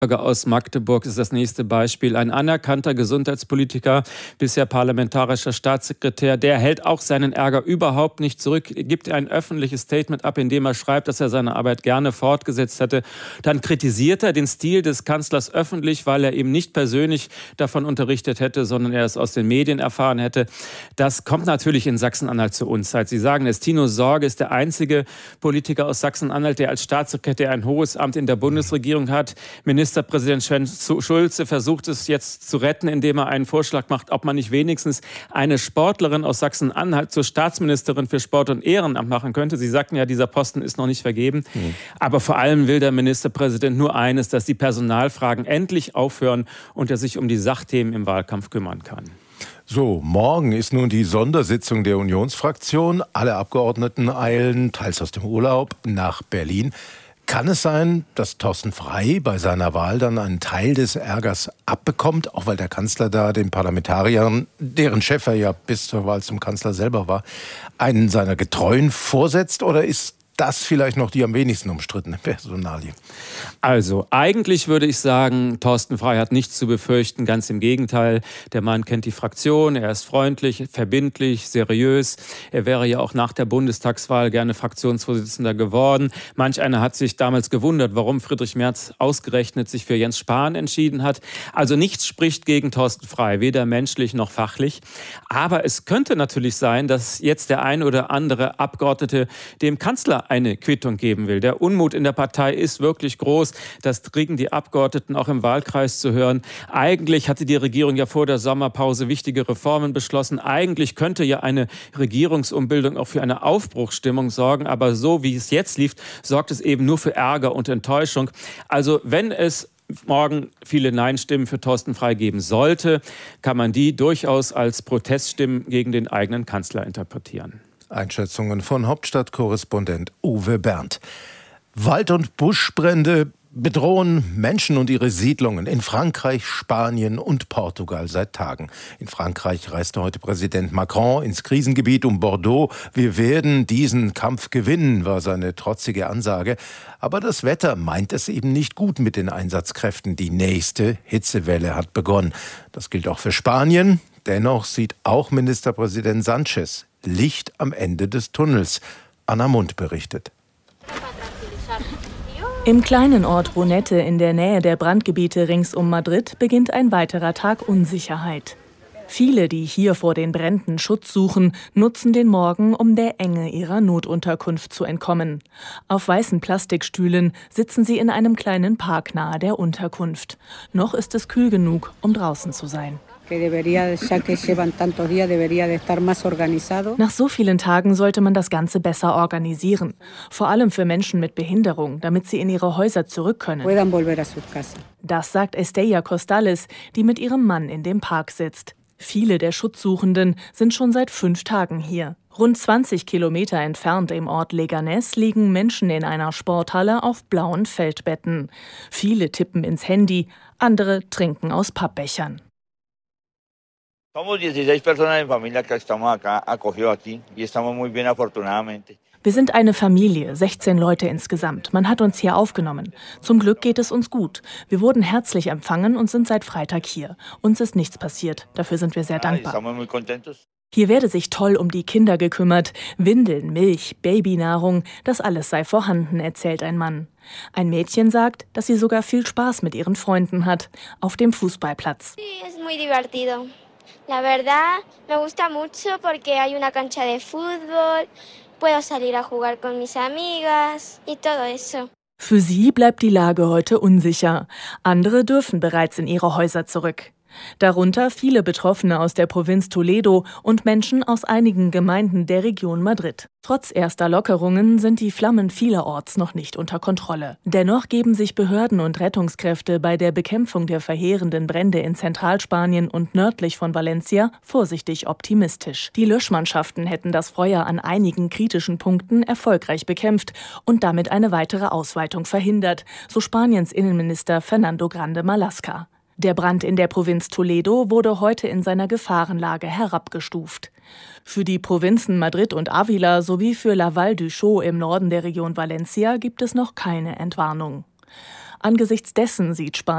Aus Magdeburg ist das nächste Beispiel. Ein anerkannter Gesundheitspolitiker, bisher parlamentarischer Staatssekretär, der hält auch seinen Ärger überhaupt nicht zurück, gibt ein öffentliches Statement ab, in dem er schreibt, dass er seine Arbeit gerne fortgesetzt hätte. Dann kritisiert er den Stil des Kanzlers öffentlich, weil er eben nicht persönlich davon unterrichtet hätte, sondern er es aus den Medien erfahren hätte. Das kommt natürlich in Sachsen-Anhalt zur Unzeit. Sie sagen es, Tino Sorge ist der einzige Politiker aus Sachsen-Anhalt, der als Staatssekretär ein hohes Amt in der Bundesregierung hat. Ministerpräsident Schulze versucht es jetzt zu retten, indem er einen Vorschlag macht, ob man nicht wenigstens eine Sportlerin aus Sachsen-Anhalt zur Staatsministerin für Sport und Ehrenamt machen könnte. Sie sagten ja, dieser Posten ist noch nicht vergeben. Aber vor allem will der Ministerpräsident nur eines, dass die Personalfragen endlich aufhören und er sich um die Sachthemen im Wahlkampf kümmern kann. So, morgen ist nun die Sondersitzung der Unionsfraktion. Alle Abgeordneten eilen, teils aus dem Urlaub, nach Berlin. Kann es sein, dass Thorsten Frey bei seiner Wahl dann einen Teil des Ärgers abbekommt, auch weil der Kanzler da den Parlamentariern, deren Chef er ja bis zur Wahl zum Kanzler selber war, einen seiner Getreuen vorsetzt? Oder ist das vielleicht noch die am wenigsten umstrittene Personalie? Also, eigentlich würde ich sagen, Thorsten Frey hat nichts zu befürchten, ganz im Gegenteil. Der Mann kennt die Fraktion, er ist freundlich, verbindlich, seriös. Er wäre ja auch nach der Bundestagswahl gerne Fraktionsvorsitzender geworden. Manch einer hat sich damals gewundert, warum Friedrich Merz ausgerechnet sich für Jens Spahn entschieden hat. Also nichts spricht gegen Thorsten Frey, weder menschlich noch fachlich. Aber es könnte natürlich sein, dass jetzt der ein oder andere Abgeordnete dem Kanzler eine Quittung geben will. Der Unmut in der Partei ist wirklich groß. Das kriegen die Abgeordneten auch im Wahlkreis zu hören. Eigentlich hatte die Regierung ja vor der Sommerpause wichtige Reformen beschlossen. Eigentlich könnte ja eine Regierungsumbildung auch für eine Aufbruchsstimmung sorgen. Aber so wie es jetzt lief, sorgt es eben nur für Ärger und Enttäuschung. Also wenn es morgen viele Nein-Stimmen für Thorsten Frey geben sollte, kann man die durchaus als Proteststimmen gegen den eigenen Kanzler interpretieren. Einschätzungen von Hauptstadtkorrespondent Uwe Berndt. Wald- und Buschbrände bedrohen Menschen und ihre Siedlungen in Frankreich, Spanien und Portugal seit Tagen. In Frankreich reiste heute Präsident Macron ins Krisengebiet um Bordeaux. Wir werden diesen Kampf gewinnen, war seine trotzige Ansage. Aber das Wetter meint es eben nicht gut mit den Einsatzkräften. Die nächste Hitzewelle hat begonnen. Das gilt auch für Spanien. Dennoch sieht auch Ministerpräsident Sánchez Licht am Ende des Tunnels. Anna Mund berichtet. Im kleinen Ort Brunete in der Nähe der Brandgebiete rings um Madrid beginnt ein weiterer Tag Unsicherheit. Viele, die hier vor den Bränden Schutz suchen, nutzen den Morgen, um der Enge ihrer Notunterkunft zu entkommen. Auf weißen Plastikstühlen sitzen sie in einem kleinen Park nahe der Unterkunft. Noch ist es kühl genug, um draußen zu sein. Nach so vielen Tagen sollte man das Ganze besser organisieren. Vor allem für Menschen mit Behinderung, damit sie in ihre Häuser zurück können. Das sagt Estella Costales, die mit ihrem Mann in dem Park sitzt. Viele der Schutzsuchenden sind schon seit 5 Tagen hier. Rund 20 Kilometer entfernt im Ort Leganés liegen Menschen in einer Sporthalle auf blauen Feldbetten. Viele tippen ins Handy, andere trinken aus Pappbechern. Wir sind eine Familie, 16 Leute insgesamt. Man hat uns hier aufgenommen. Zum Glück geht es uns gut. Wir wurden herzlich empfangen und sind seit Freitag hier. Uns ist nichts passiert. Dafür sind wir sehr dankbar. Hier werde sich toll um die Kinder gekümmert. Windeln, Milch, Babynahrung, das alles sei vorhanden, erzählt ein Mann. Ein Mädchen sagt, dass sie sogar viel Spaß mit ihren Freunden hat. Auf dem Fußballplatz. La verdad, me gusta mucho porque hay una cancha de fútbol, puedo salir a jugar con mis amigas y todo eso. Für sie bleibt die Lage heute unsicher. Andere dürfen bereits in ihre Häuser zurück. Darunter viele Betroffene aus der Provinz Toledo und Menschen aus einigen Gemeinden der Region Madrid. Trotz erster Lockerungen sind die Flammen vielerorts noch nicht unter Kontrolle. Dennoch geben sich Behörden und Rettungskräfte bei der Bekämpfung der verheerenden Brände in Zentralspanien und nördlich von Valencia vorsichtig optimistisch. Die Löschmannschaften hätten das Feuer an einigen kritischen Punkten erfolgreich bekämpft und damit eine weitere Ausweitung verhindert, so Spaniens Innenminister Fernando Grande Marlaska. Der Brand in der Provinz Toledo wurde heute in seiner Gefahrenlage herabgestuft. Für die Provinzen Madrid und Ávila sowie für La Vall d'Uixó im Norden der Region Valencia gibt es noch keine Entwarnung. Angesichts dessen sieht Spanien